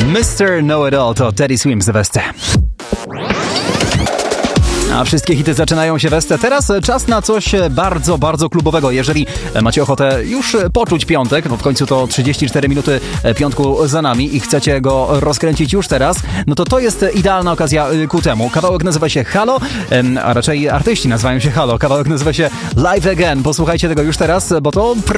Mr. Know-It-All to Teddy Swims w Westce. A wszystkie hity zaczynają się Westce. Teraz czas na coś bardzo, bardzo klubowego. Jeżeli macie ochotę już poczuć piątek, bo w końcu to 34 minuty piątku za nami i chcecie go rozkręcić już teraz, no to jest idealna okazja ku temu. Kawałek nazywa się Halo, a raczej artyści nazywają się Halo. Kawałek nazywa się Live Again. Posłuchajcie tego już teraz, bo to